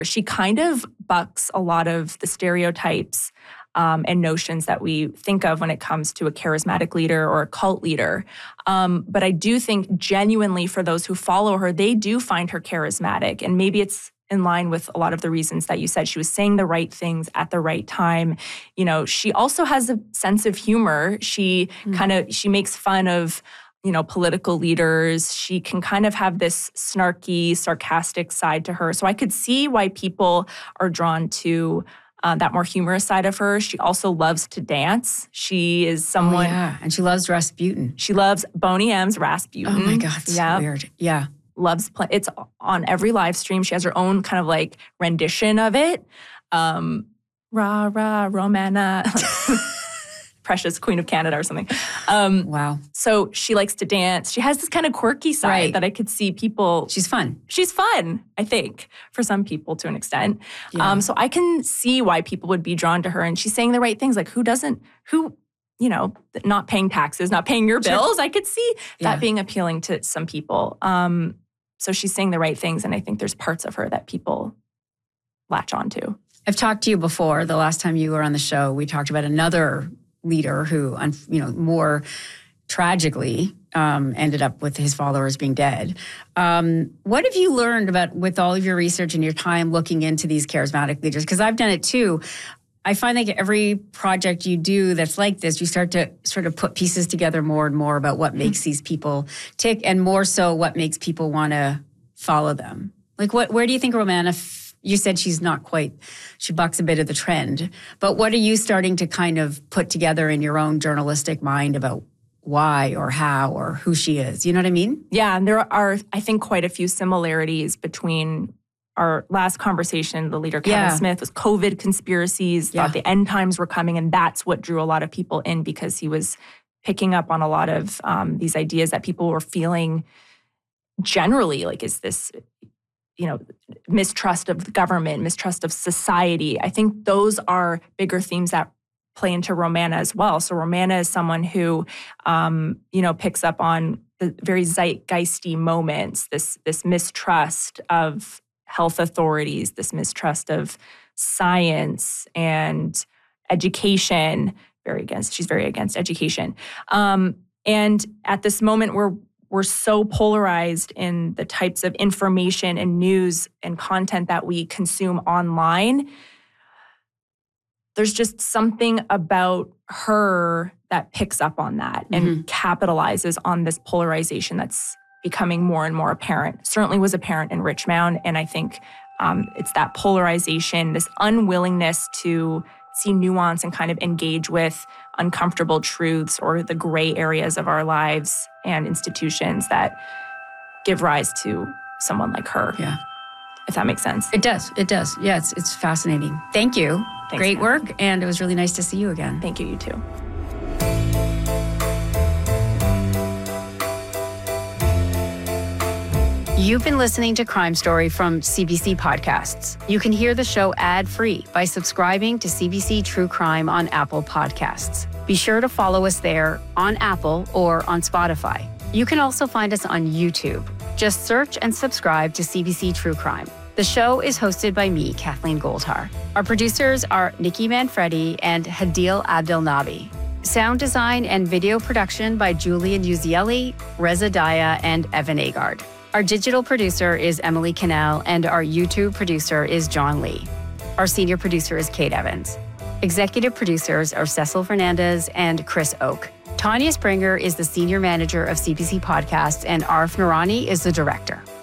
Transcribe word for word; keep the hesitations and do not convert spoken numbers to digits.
She kind of bucks a lot of the stereotypes um, and notions that we think of when it comes to a charismatic leader or a cult leader. Um, but I do think genuinely for those who follow her, they do find her charismatic. And maybe it's in line with a lot of the reasons that you said. She was saying the right things at the right time. You know, she also has a sense of humor. She mm. kind of, she makes fun of, you know, political leaders. She can kind of have this snarky, sarcastic side to her. So I could see why people are drawn to uh, that more humorous side of her. She also loves to dance. She is someone... Oh, yeah, and she loves Rasputin. She loves Boney M's Rasputin. Oh my God, it's yeah. so weird. Yeah. Loves play. It's on every live stream. She has her own kind of like rendition of it. Um, rah, rah, Romana. Precious Queen of Canada or something. Um, wow. So she likes to dance. She has this kind of quirky side right. that I could see people... She's fun. She's fun, I think, for some people to an extent. Yeah. Um, so I can see why people would be drawn to her. And she's saying the right things. Like who doesn't... Who... you know, not paying taxes, not paying your bills. Sure. I could see that yeah. being appealing to some people. Um, so she's saying the right things. And I think there's parts of her that people latch onto. I've talked to you before. The last time you were on the show, we talked about another leader who, you know, more tragically um, ended up with his followers being dead. Um, what have you learned about, with all of your research and your time looking into these charismatic leaders? Because I've done it too. I find like every project you do that's like this, you start to sort of put pieces together more and more about what makes these people tick, and more so what makes people want to follow them. Like what, where do you think Romana, f- you said she's not quite, she bucks a bit of the trend, but what are you starting to kind of put together in your own journalistic mind about why or how or who she is? You know what I mean? Yeah, and there are, I think, quite a few similarities between our last conversation, the leader Kevin yeah. Smith, was COVID conspiracies, yeah. thought the end times were coming, and that's what drew a lot of people in because he was picking up on a lot of um, these ideas that people were feeling generally, like, is this, you know, mistrust of the government, mistrust of society. I think those are bigger themes that play into Romana as well. So Romana is someone who, um, you know, picks up on the very zeitgeisty moments, this this mistrust of health authorities, this mistrust of science and education. Very against, she's very against education. Um, and at this moment where we're so polarized in the types of information and news and content that we consume online, there's just something about her that picks up on that and mm-hmm. capitalizes on this polarization that's becoming more and more apparent. Certainly was apparent in Richmond, and I think um, it's that polarization, this unwillingness to see nuance and kind of engage with uncomfortable truths or the gray areas of our lives and institutions that give rise to someone like her. Yeah. If that makes sense. It does. It does. Yeah, it's, it's fascinating. Thank you. Thanks, Great man. work. And it was really nice to see you again. Thank you, you too. You've been listening to Crime Story from C B C Podcasts. You can hear the show ad-free by subscribing to C B C True Crime on Apple Podcasts. Be sure to follow us there on Apple or on Spotify. You can also find us on YouTube. Just search and subscribe to C B C True Crime. The show is hosted by me, Kathleen Goldhar. Our producers are Nikki Manfredi and Hadil Abdelnabi. Sound design and video production by Julian Uzielli, Reza Daya, and Evan Agard. Our digital producer is Emily Cannell, and our YouTube producer is John Lee. Our senior producer is Kate Evans. Executive producers are Cecil Fernandez and Chris Oak. Tanya Springer is the senior manager of C B C Podcasts, and Arif Noorani is the director.